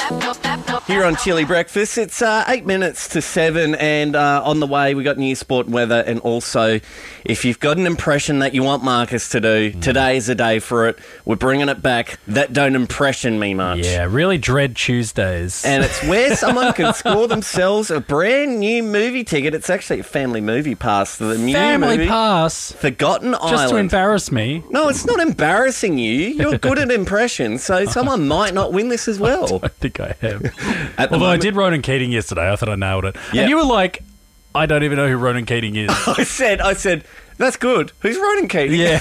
Here on Chili Breakfast, it's 8 minutes to 7, and on the way we got new sport and weather, and also if you've got an impression that you want Marcus to do, today is the day for it. We're bringing it back. That don't impression me much. Yeah, really dread Tuesdays. And it's where someone can score themselves a brand new movie ticket. It's actually a family movie pass. The new Family movie, pass? Forgotten Island. Just to embarrass me? No, it's not embarrassing you. You're good at impressions, so someone might not win this as well. I think I have. Although I did Ronan Keating yesterday. I thought I nailed it. Yeah. And you were like, I don't even know who Ronan Keating is. I said, that's good. Who's Ronan Keating? Yeah.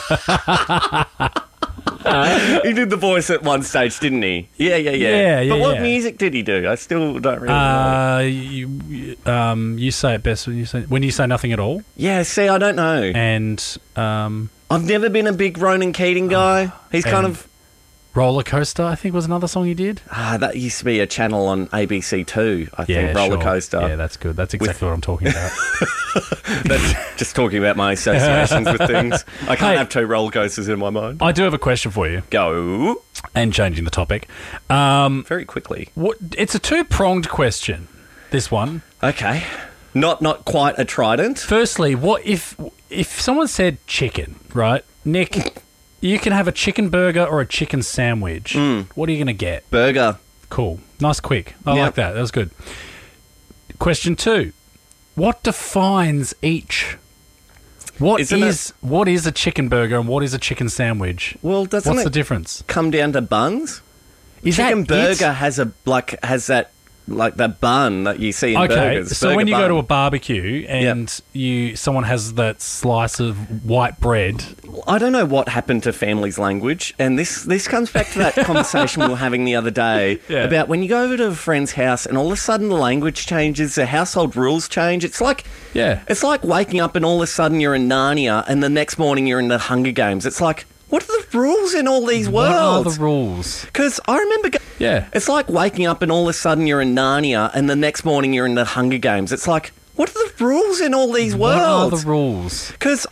He did the voice at one stage, didn't he? Yeah. But what music did he do? I still don't really know. You say it best when you say nothing at all. Yeah, see, I don't know. And I've never been a big Ronan Keating guy. He's kind of... Roller Coaster, I think, was another song he did. That used to be a channel on ABC2, I think, Roller Coaster. Yeah, that's good. That's exactly what I'm talking about. That's just talking about my associations with things. I can't have two roller coasters in my mind. I do have a question for you. Go. And changing the topic. Very quickly. It's a two-pronged question, this one. Okay. Not quite a trident. Firstly, what if someone said chicken, right? Nick... You can have a chicken burger or a chicken sandwich. What are you going to get? Burger. Cool. Nice, quick. I like that. That was good. Question 2. What defines each? What is a chicken burger and what is a chicken sandwich? Well, what's the difference? Come down to buns? Chicken burger has that bun that you see in burgers. So when you go to a barbecue and someone has that slice of white bread. I don't know what happened to family's language, and this comes back to that conversation we were having the other day about when you go over to a friend's house and all of a sudden the language changes, the household rules change. It's like waking up and all of a sudden you're in Narnia and the next morning you're in the Hunger Games. It's like, what are the rules in all these worlds? What are the rules? Because I remember... It's like waking up and all of a sudden you're in Narnia and the next morning you're in the Hunger Games. It's like, what are the rules in all these worlds? What are the rules? Because